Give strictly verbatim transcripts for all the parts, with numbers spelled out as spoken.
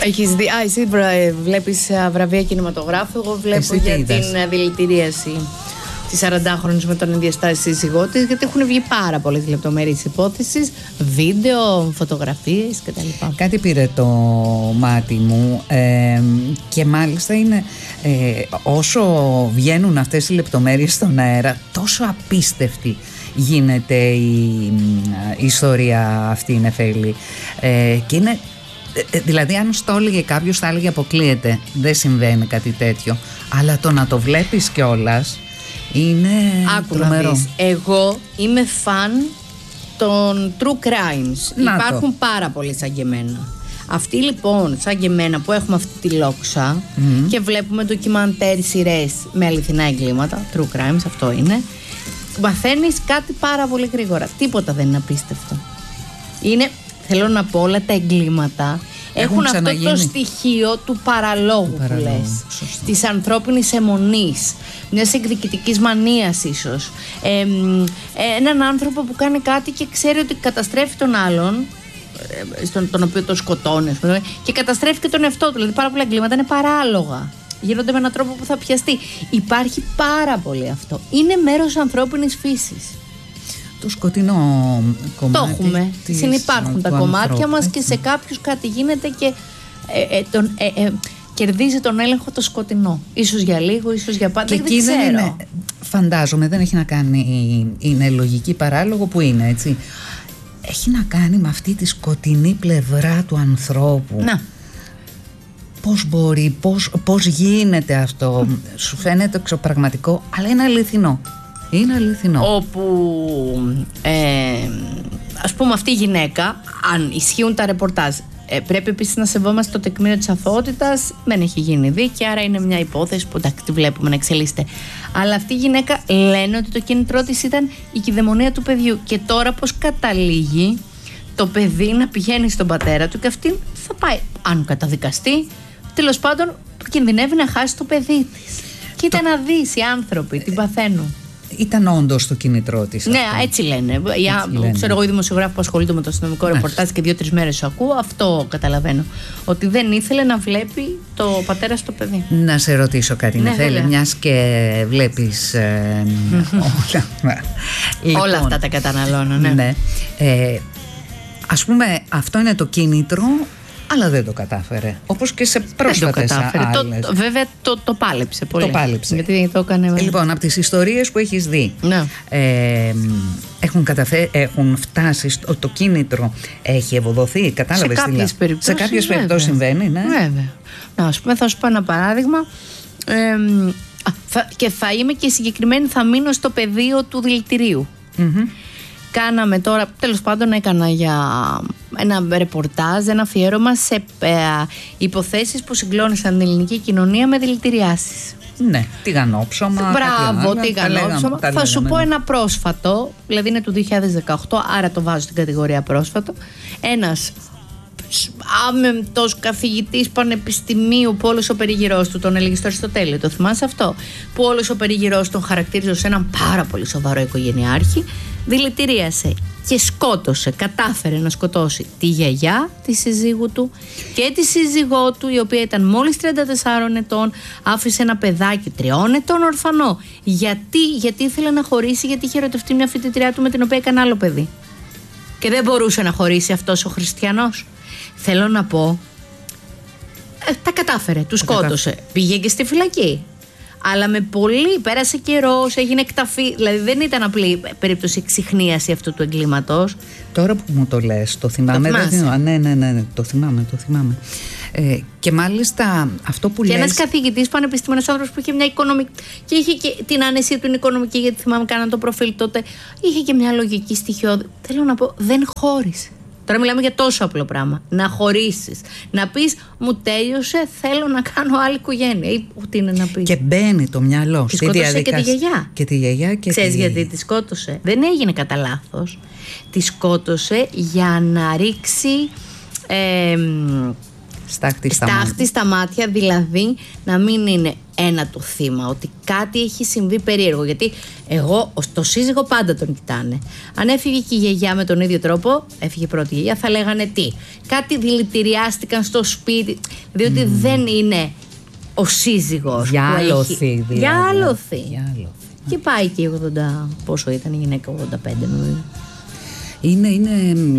Έχεις δει, α, εσύ βλέπεις βραβεία κινηματογράφου, εγώ βλέπω εσύ για την δηλητηρίαση τη σαραντάχρονης με τον ενδιαστάσει σύζυγό της, γιατί έχουν βγει πάρα πολλές λεπτομέρειες υπόθεσης, βίντεο, φωτογραφίες κτλ. Κάτι πήρε το μάτι μου ε, και μάλιστα είναι ε, όσο βγαίνουν αυτές οι λεπτομέρειες στον αέρα, τόσο απίστευτη γίνεται η, η ιστορία αυτή, η νεφέλη. Ε, και είναι, δηλαδή αν στο έλεγε κάποιος θα έλεγε αποκλείεται, δεν συμβαίνει κάτι τέτοιο, αλλά το να το βλέπεις κιόλας είναι τρομερό. Εγώ είμαι φαν των true crimes. Να Υπάρχουν το. πάρα πολλοί σαν και εμένα. Αυτοί λοιπόν σαν και εμένα που έχουμε αυτή τη λόξα mm. και βλέπουμε ντοκιμαντέρ, σειρές με αληθινά εγκλήματα, true crimes, αυτό είναι, μαθαίνεις κάτι πάρα πολύ γρήγορα. Τίποτα δεν είναι απίστευτο. Είναι, θέλω να πω, όλα τα εγκλήματα έχουν, έχουν αυτό το στοιχείο του παραλόγου, του που λες, της ανθρώπινης αιμονής, μιας εκδικητικής μανίας ίσως, ε, ε, έναν άνθρωπο που κάνει κάτι και ξέρει ότι καταστρέφει τον άλλον, ε, στον τον οποίο το σκοτώνει, και καταστρέφει και τον εαυτό του. Δηλαδή πάρα πολλά εγκλήματα είναι παράλογα, γίνονται με έναν τρόπο που θα πιαστεί. Υπάρχει πάρα πολύ αυτό. Είναι μέρος ανθρώπινης φύσης. Το σκοτεινό κομμάτι. Το έχουμε. Συνυπάρχουν τα κομμάτια ανθρώπου μας και σε κάποιους κάτι γίνεται και ε, ε, τον, ε, ε, κερδίζει τον έλεγχο το σκοτεινό. Ίσως για λίγο, ίσως για πάντα. Και εκεί δεν είναι, φαντάζομαι, δεν έχει να κάνει, είναι λογική παράλογο που είναι, έτσι. Έχει να κάνει με αυτή τη σκοτεινή πλευρά του ανθρώπου. Να. Πώς μπορεί, πώς, πώς γίνεται αυτό. Mm. Σου φαίνεται εξωπραγματικό, αλλά είναι αληθινό. Είναι αληθινό. Όπου ε, ας πούμε αυτή η γυναίκα, αν ισχύουν τα ρεπορτάζ, ε, πρέπει επίσης να σεβόμαστε το τεκμήριο της αθωότητας. Δεν έχει γίνει δίκη, άρα είναι μια υπόθεση που εντάξει τη βλέπουμε να εξελίσσεται. Αλλά αυτή η γυναίκα λένε ότι το κίνητρό της ήταν η κυδαιμονία του παιδιού. Και τώρα πώς καταλήγει το παιδί να πηγαίνει στον πατέρα του και αυτή θα πάει, αν καταδικαστεί, τέλος πάντων κινδυνεύει να χάσει το παιδί της. Κοίτα το... να δεις, οι άνθρωποι την παθαίνουν. Ήταν όντως το κίνητρό της. Ναι, αυτό. Έτσι λένε. Έτσι Για, λένε. Ξέρω εγώ, οι δημοσιογράφοι που ασχολούνται με το αστυνομικό ρεπορτάζ και δύο-τρεις μέρες ακούω, αυτό καταλαβαίνω. Ότι δεν ήθελε να βλέπει το πατέρα στο παιδί. Να σε ρωτήσω κάτι, ναι, Νεφέλη, μιας και βλέπεις ε, όλα. Λοιπόν, όλα αυτά τα καταναλώνω, ναι. ναι. Ε, ας πούμε, αυτό είναι το κίνητρο, αλλά δεν το κατάφερε. Όπως και σε πρόσφατες άλλες. Το, βέβαια το, το πάλεψε πολύ. Το πάλεψε. Γιατί το έκανε... Λοιπόν, από τις ιστορίες που έχεις δει, ναι. ε, έχουν, καταφέ, έχουν φτάσει, στο, το κίνητρο έχει ευοδοθεί, κατάλαβες? Σε κάποιες περιπτώσεις, σε κάποιες περιπτώσεις συμβαίνει, ναι. Βέβαια. Να, ας πούμε, θα σου πω ένα παράδειγμα. Ε, α, θα, και θα είμαι και συγκεκριμένη, θα μείνω στο πεδίο του δηλητηρίου. Mm-hmm. Κάναμε τώρα, τέλος πάντων έκανα για ένα ρεπορτάζ, ένα αφιέρωμα σε ε, υποθέσεις που συγκλώνησαν την ελληνική κοινωνία με δηλητηριάσεις. Ναι, τηγανόψωμα. Μπράβο, τηγανόψωμα. Θα λέγαμε, σου πω ένα πρόσφατο, δηλαδή είναι του δύο χιλιάδες δεκαοκτώ, άρα το βάζω στην κατηγορία πρόσφατο. Ένας άμεμπτος καθηγητής πανεπιστημίου που όλος ο περίγυρός του, τον έλεγε στο Αριστοτέλειο, το θυμάσαι αυτό, που όλος ο περίγυρός τον χαρακτήριζε ως έναν πάρα πολύ σοβαρό οικογενειάρχη, δηλητηρίασε και σκότωσε, κατάφερε να σκοτώσει τη γιαγιά τη συζύγου του και τη σύζυγό του, η οποία ήταν μόλις τριάντα τεσσάρων ετών, άφησε ένα παιδάκι τριών ετών ορφανό. Γιατί, γιατί ήθελε να χωρίσει, γιατί είχε ερωτευτεί μια φοιτητριά του με την οποία έκανε άλλο παιδί. Και δεν μπορούσε να χωρίσει αυτός ο χριστιανός. Θέλω να πω, ε, τα κατάφερε, του σκότωσε. Πήγε και στη φυλακή. Αλλά με πολύ, πέρασε καιρός, έγινε εκταφή. Δηλαδή δεν ήταν απλή περίπτωση εξιχνίαση αυτού του εγκλήματος. Τώρα που μου το λες, το θυμάμαι. Το δεν... ναι, ναι, ναι, ναι, το θυμάμαι, το θυμάμαι. Ε, και μάλιστα αυτό που και λες... Και ένας καθηγητής πανεπιστήμιος, άνθρωπος που είχε μια οικονομική... και είχε και την άνεσία του είναι οικονομική, γιατί θυμάμαι κάναν το προφίλ τότε. Είχε και μια λογική στοιχειώδη. Θέλω να πω, δεν χώρισε. Τώρα μιλάμε για τόσο απλό πράγμα. Να χωρίσεις. Να πεις, μου τέλειωσε, θέλω να κάνω άλλη οικογένεια. Ή τι είναι να πεις. Και μπαίνει το μυαλό στη διαδικασία. Και τη γιαγιά. Και τη γιαγιά και Ξέρεις τη... γιατί τη σκότωσε? Δεν έγινε κατά λάθος. Τη σκότωσε για να ρίξει ε, Στάχτη στα, Στάχτη στα μάτια, δηλαδή να μην είναι ένα το θύμα, ότι κάτι έχει συμβεί περίεργο. Γιατί εγώ, το σύζυγο πάντα τον κοιτάνε. Αν έφυγε και η γιαγιά με τον ίδιο τρόπο, έφυγε πρώτη η γιαγιά, θα λέγανε τι. Κάτι δηλητηριάστηκαν στο σπίτι, διότι mm. δεν είναι ο σύζυγος. Διάλωθη, έχει... δηλαδή. Διάλωθη. Και πάει και η ογδόντα, πόσο ήταν η γυναίκα, ογδόντα πέντε νομίζω. Είναι, είναι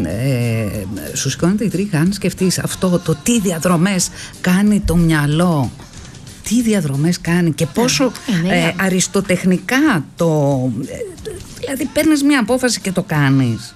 ε, σου σηκώνεται η τρίχα αν σκεφτείς αυτό, το τι διαδρομές κάνει το μυαλό, τι διαδρομές κάνει και πόσο ε, ε, αριστοτεχνικά το, ε, δηλαδή παίρνεις μια απόφαση και το κάνεις.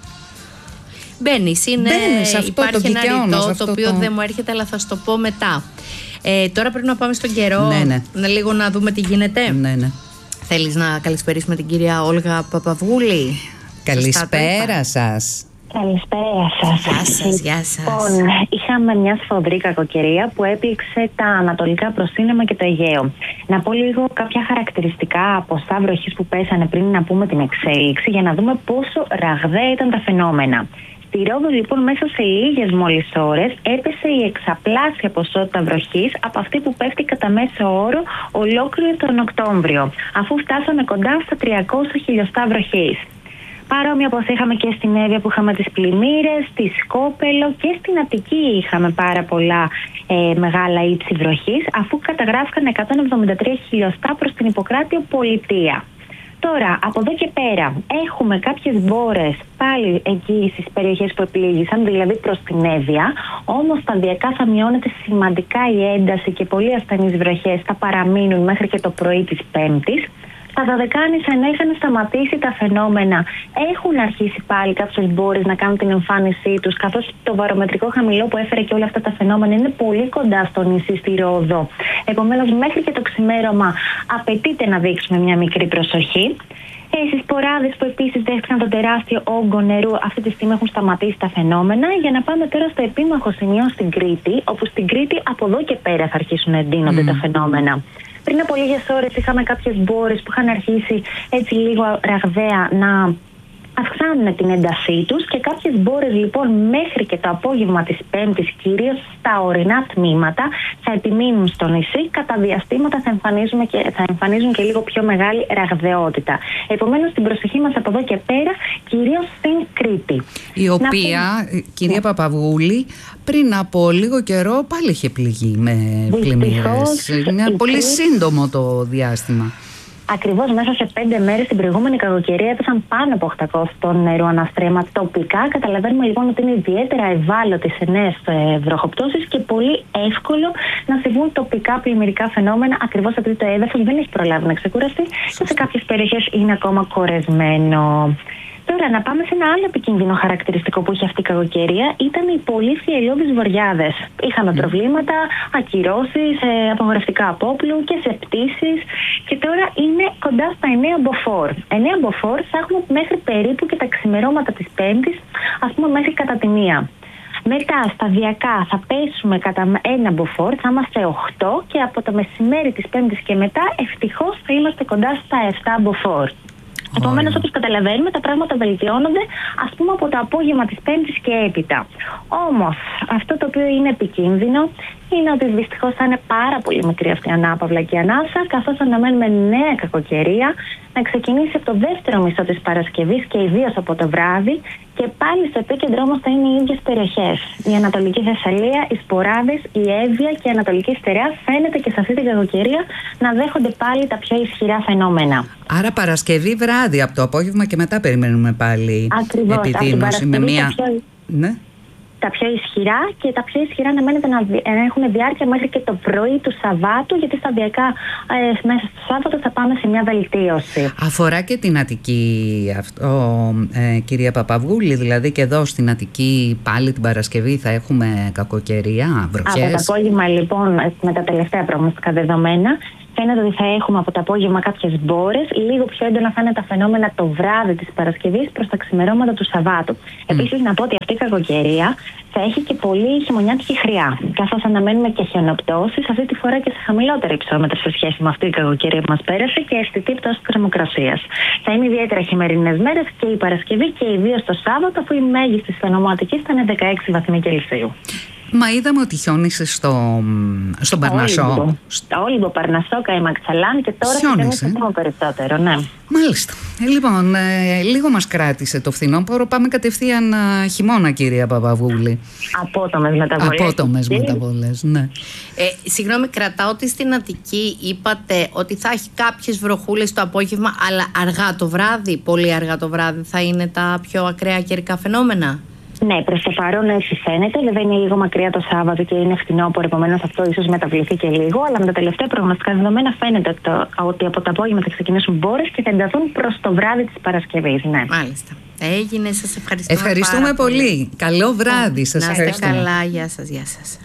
Μπαίνεις, είναι, Μπαίνεις, αυτό, υπάρχει το ένα ρητό αυτό το οποίο το... δεν μου έρχεται, αλλά θα σου το πω μετά. Ε, τώρα πρέπει να πάμε στον καιρό, ναι, ναι. να λίγο να δούμε τι γίνεται. Ναι, ναι. Θέλεις να καλησπερίσουμε την κυρία Όλγα Παπαβούλη? Καλησπέρα σας. Καλησπέρα σας. Γεια σας, γεια σας. Λοιπόν, είχαμε μια σφοδρή κακοκαιρία που έπληξε τα ανατολικά προσύννεμα και το Αιγαίο. Να πω λίγο κάποια χαρακτηριστικά ποσά βροχής που πέσανε πριν να πούμε την εξέλιξη, για να δούμε πόσο ραγδαία ήταν τα φαινόμενα. Στη Ρόδο, λοιπόν, μέσα σε λίγες μόλις ώρες έπεσε η εξαπλάσια ποσότητα βροχής από αυτή που πέφτει κατά μέσο όρο ολόκληρο τον Οκτώβριο, αφού φτάσαμε κοντά στα τριακόσια χιλιοστά βροχής. Παρόμοια όπως είχαμε και στην Εύβοια που είχαμε τις πλημμύρες, στη Σκόπελο και στην Αττική είχαμε πάρα πολλά ε, μεγάλα ύψη βροχής, αφού καταγράφηκαν εκατόν εβδομήντα τρία χιλιοστά προς την Ιπποκράτειο πολιτεία. Τώρα, από εδώ και πέρα, έχουμε κάποιες μπόρες πάλι εκεί στις περιοχές που επλήγησαν, δηλαδή προς την Εύβοια, όμως σταδιακά θα μειώνεται σημαντικά η ένταση και πολλοί ασθενείς βροχές θα παραμείνουν μέχρι και το πρωί της Πέμπτης. Στα Δωδεκάνησα, ενώ είχαν σταματήσει τα φαινόμενα, έχουν αρχίσει πάλι κάποιες μπόρες να κάνουν την εμφάνισή τους, καθώς το βαρομετρικό χαμηλό που έφερε και όλα αυτά τα φαινόμενα είναι πολύ κοντά στο νησί, στη Ρόδο. Επομένως, μέχρι και το ξημέρωμα απαιτείται να δείξουμε μια μικρή προσοχή. Ε, στις Ποράδες που επίσης δέχτηκαν τον τεράστιο όγκο νερού, αυτή τη στιγμή έχουν σταματήσει τα φαινόμενα. Για να πάμε τώρα στο επίμαχο σημείο στην Κρήτη, όπου στην Κρήτη από εδώ και πέρα θα αρχίσουν να εντείνονται mm. τα φαινόμενα. Πριν από λίγες ώρες είχαμε κάποιες μπόρες που είχαν αρχίσει έτσι λίγο ραγδαία να αυξάνουν την έντασή τους και κάποιες μπόρες, λοιπόν, μέχρι και το απόγευμα της Πέμπτης, κυρίως στα ορεινά τμήματα, θα επιμείνουν στο νησί. Κατά διαστήματα θα εμφανίζουν και, θα εμφανίζουν και λίγο πιο μεγάλη ραγδαιότητα. Επομένως, την προσοχή μας από εδώ και πέρα, κυρίως στην Κρήτη. Η οποία, πούμε... κυρία Παπαβούλη, πριν από λίγο καιρό πάλι είχε πληγεί με πλημμύρες. Είναι πολύ Κρήτη... σύντομο το διάστημα. Ακριβώς μέσα σε πέντε μέρες την προηγούμενη κακοκαιρία έπεσαν πάνω από οκτακόσια τόνοι νερού αναστρέμα τοπικά. Καταλαβαίνουμε λοιπόν ότι είναι ιδιαίτερα ευάλωτοι σε νέες ε, βροχοπτώσεις και πολύ εύκολο να συμβούν τοπικά πλημμυρικά φαινόμενα. Ακριβώς επειδή το έδαφος δεν έχει προλάβει να ξεκουραστεί και σε κάποιες περιοχές είναι ακόμα κορεσμένο. Τώρα, να πάμε σε ένα άλλο επικίνδυνο χαρακτηριστικό που είχε αυτή η κακοκαιρία, ήταν οι πολύ φιελώδεις βοριάδες. Είχαμε mm. προβλήματα, ακυρώσεις, ε, απογορευτικά απόπλου και σε πτήσεις. Και τώρα είναι κοντά στα εννέα μποφόρ. εννέα μποφόρ θα έχουμε μέχρι περίπου και τα ξημερώματα της Πέμπτης, ας πούμε μέχρι κατά τη μία. Μετά, σταδιακά, θα πέσουμε κατά ένα μποφόρ, θα είμαστε οκτώ και από το μεσημέρι της Πέμπτης και μετά ευτυχώς θα είμαστε κοντά στα επτά μποφόρ. Επομένως, όπως καταλαβαίνουμε, τα πράγματα βελτιώνονται, ας πούμε, από το απόγευμα της Πέμπτης και έπειτα. Όμως, αυτό το οποίο είναι επικίνδυνο είναι ότι δυστυχώς θα είναι πάρα πολύ μικρή αυτή η ανάπαυλα και η ανάσα, καθώς αναμένουμε νέα κακοκαιρία να ξεκινήσει από το δεύτερο μισό της Παρασκευής και ιδίως από το βράδυ. Και πάλι στο επίκεντρο όμως θα είναι οι ίδιες περιοχές. Η Ανατολική Θεσσαλία, οι Σποράδες, η Εύβοια και η Ανατολική Στερεά φαίνεται και σε αυτή την κακοκαιρία να δέχονται πάλι τα πιο ισχυρά φαινόμενα. Άρα Παρασκευή βράδυ, από το απόγευμα και μετά περιμένουμε πάλι επιδείνωση με μία... Πιο... Ναι. Τα πιο ισχυρά και τα πιο ισχυρά αναμένεται να, να έχουν διάρκεια μέχρι και το πρωί του Σαββάτου, γιατί σταδιακά ε, μέσα στο Σάββατο θα πάμε σε μια βελτίωση. Αφορά και την Αττική αυτό, ε, κυρία Παπαβούλη, δηλαδή και εδώ στην Αττική πάλι την Παρασκευή θα έχουμε κακοκαιρία, βροχές. Από το απόγευμα, λοιπόν, με τα τελευταία προγνωστικά δεδομένα, φαίνεται ότι θα έχουμε από το απόγευμα κάποιες μπόρες. Λίγο πιο έντονα θα είναι τα φαινόμενα το βράδυ της Παρασκευής προς τα ξημερώματα του Σαββάτου. Mm. Επίσης, να πω ότι αυτή η κακοκαιρία θα έχει και πολύ χειμωνιάτικη χρειά. Καθώς αναμένουμε και χιονοπτώσεις, αυτή τη φορά και σε χαμηλότερα υψόμετρα σε σχέση με αυτή την κακοκαιρία που μας πέρασε και αισθητή πτώση της θερμοκρασίας. Θα είναι ιδιαίτερα χειμερινές μέρες και η Παρασκευή και ιδίως το Σάββατο, αφού η μέγιστη στην Ονοματική θα είναι δεκαέξι βαθμοί Κελσίου. Μα είδαμε ότι χιόνισε στο, στον Παρνασσό. Στο Όλυμπο, Παρνασσό, Καϊμαξαλάν και τώρα χιόνισε ακόμα περισσότερο, ναι. Μάλιστα. Ε, λοιπόν, ε, λίγο μας κράτησε το φθινόπωρο. Πάμε κατευθείαν ε, χειμώνα, κυρία Παπαβούλη. Απότομες μεταβολές. Απότομες μεταβολές, ναι. Ε, συγγνώμη, κρατάω ότι στην Αττική είπατε ότι θα έχει κάποιες βροχούλες το απόγευμα, αλλά αργά το βράδυ, πολύ αργά το βράδυ θα είναι τα πιο ακραία καιρικά φαινόμενα. Ναι, προς το παρόν έτσι φαίνεται. Βέβαια είναι λίγο μακριά το Σάββατο και είναι φθινόπωρο, επομένως αυτό ίσως μεταβληθεί και λίγο. Αλλά με τα τελευταία προγνωστικά δεδομένα φαίνεται το, ότι από το απόγευμα θα ξεκινήσουν μπόρες και θα ενταθούν προς το βράδυ της Παρασκευής. Ναι. Μάλιστα. Έγινε, σας ευχαριστούμε. Ευχαριστούμε πάρα πολύ. πολύ. Καλό βράδυ. Σας ευχαριστούμε. Να είστε καλά. Γεια σας. Γεια σας.